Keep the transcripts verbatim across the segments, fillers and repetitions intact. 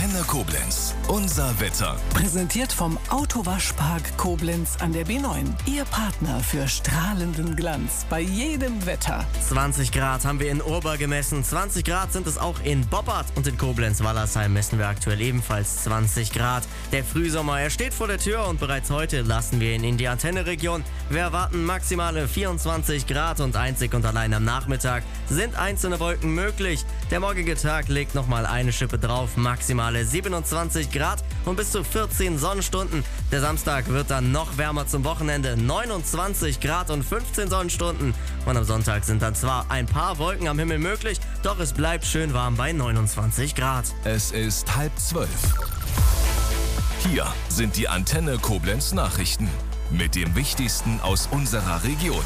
Antenne Koblenz. Unser Wetter. Präsentiert vom Autowaschpark Koblenz an der B neun. Ihr Partner für strahlenden Glanz bei jedem Wetter. zwanzig Grad haben wir in Urba gemessen. zwanzig Grad sind es auch in Boppard. Und in Koblenz-Wallersheim messen wir aktuell ebenfalls zwanzig Grad. Der Frühsommer, er steht vor der Tür und bereits heute lassen wir ihn in die Antenne-Region. Wir erwarten maximale vierundzwanzig Grad und einzig und allein am Nachmittag sind einzelne Wolken möglich. Der morgige Tag legt nochmal eine Schippe drauf, maximale siebenundzwanzig Grad und bis zu vierzehn Sonnenstunden. Der Samstag wird dann noch wärmer zum Wochenende, neunundzwanzig Grad und fünfzehn Sonnenstunden. Und am Sonntag sind dann zwar ein paar Wolken am Himmel möglich, doch es bleibt schön warm bei neunundzwanzig Grad. Es ist halb zwölf. Hier sind die Antenne Koblenz Nachrichten mit dem Wichtigsten aus unserer Region.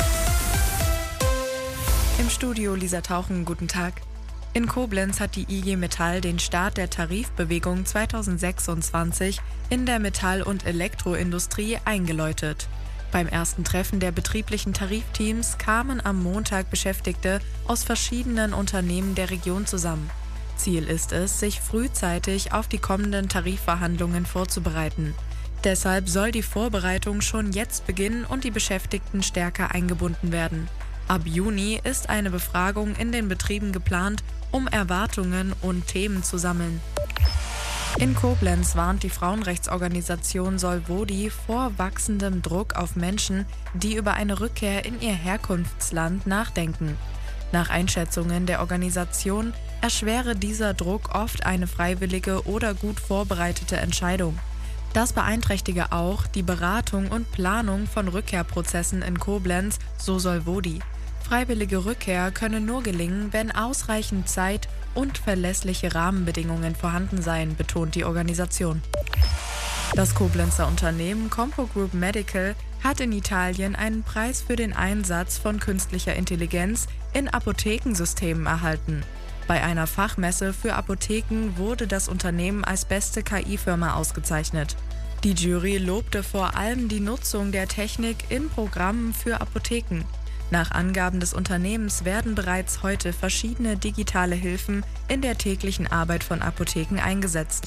Im Studio Lisa Tauchen, guten Tag. In Koblenz hat die I G Metall den Start der Tarifbewegung zweitausendsechsundzwanzig in der Metall- und Elektroindustrie eingeläutet. Beim ersten Treffen der betrieblichen Tarifteams kamen am Montag Beschäftigte aus verschiedenen Unternehmen der Region zusammen. Ziel ist es, sich frühzeitig auf die kommenden Tarifverhandlungen vorzubereiten. Deshalb soll die Vorbereitung schon jetzt beginnen und die Beschäftigten stärker eingebunden werden. Ab Juni ist eine Befragung in den Betrieben geplant, um Erwartungen und Themen zu sammeln. In Koblenz warnt die Frauenrechtsorganisation Solvodi vor wachsendem Druck auf Menschen, die über eine Rückkehr in ihr Herkunftsland nachdenken. Nach Einschätzungen der Organisation erschwere dieser Druck oft eine freiwillige oder gut vorbereitete Entscheidung. Das beeinträchtige auch die Beratung und Planung von Rückkehrprozessen in Koblenz, so Solvodi. Freiwillige Rückkehr könne nur gelingen, wenn ausreichend Zeit und verlässliche Rahmenbedingungen vorhanden seien, betont die Organisation. Das Koblenzer Unternehmen Compo Group Medical hat in Italien einen Preis für den Einsatz von künstlicher Intelligenz in Apothekensystemen erhalten. Bei einer Fachmesse für Apotheken wurde das Unternehmen als beste K I-Firma ausgezeichnet. Die Jury lobte vor allem die Nutzung der Technik in Programmen für Apotheken. Nach Angaben des Unternehmens werden bereits heute verschiedene digitale Hilfen in der täglichen Arbeit von Apotheken eingesetzt.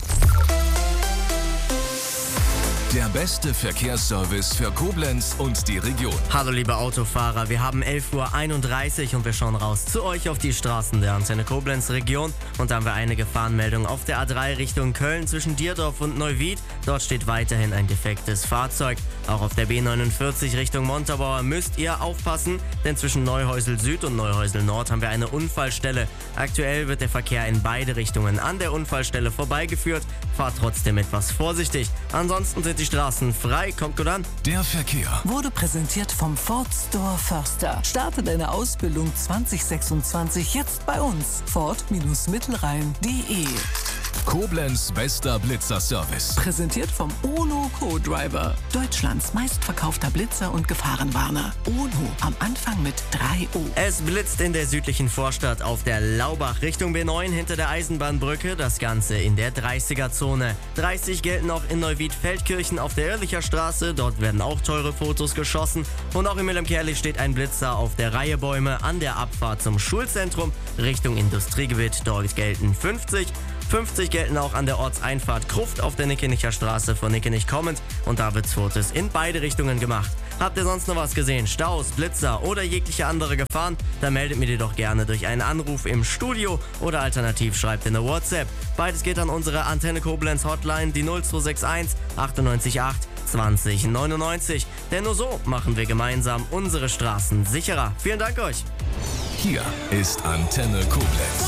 Der beste Verkehrsservice für Koblenz und die Region. Hallo liebe Autofahrer, wir haben elf Uhr einunddreißig und wir schauen raus zu euch auf die Straßen der Antenne Koblenz Region. Und da haben wir eine Gefahrenmeldung auf der A drei Richtung Köln zwischen Dierdorf und Neuwied. Dort steht weiterhin ein defektes Fahrzeug. Auch auf der B neunundvierzig Richtung Montabaur müsst ihr aufpassen, denn zwischen Neuhäusel Süd und Neuhäusel Nord haben wir eine Unfallstelle. Aktuell wird der Verkehr in beide Richtungen an der Unfallstelle vorbeigeführt. Fahrt trotzdem etwas vorsichtig. Ansonsten sind die Straßen frei. Kommt gut an. Der Verkehr Wurde präsentiert vom Ford Store Förster. Starte deine Ausbildung zwanzig sechsundzwanzig jetzt bei uns. Ford-Mittelrhein punkt de. Koblenz bester Blitzer-Service. Präsentiert vom Ono Co-Driver. Deutschlands meistverkaufter Blitzer und Gefahrenwarner. Ono am Anfang mit drei O. Es blitzt in der südlichen Vorstadt auf der Laubach Richtung B neun hinter der Eisenbahnbrücke. Das Ganze in der dreißiger-Zone. dreißig gelten auch in Neuwied-Feldkirchen auf der Ehrlicher Straße. Dort werden auch teure Fotos geschossen. Und auch in Wilhelmkerlich steht ein Blitzer auf der Reihe Bäume an der Abfahrt zum Schulzentrum Richtung Industriegebiet. Dort gelten fünfzig. fünfzig gelten auch an der Ortseinfahrt Kruft auf der Nickenicher Straße von Nickenich kommend und da wird's Fotos in beide Richtungen gemacht. Habt ihr sonst noch was gesehen? Staus, Blitzer oder jegliche andere Gefahren? Dann meldet mir die doch gerne durch einen Anruf im Studio oder alternativ schreibt in der WhatsApp. Beides geht an unsere Antenne Koblenz Hotline, die null zwei sechs eins achtundneunzig acht zwanzig neunundneunzig. Denn nur so machen wir gemeinsam unsere Straßen sicherer. Vielen Dank euch. Hier ist Antenne Koblenz.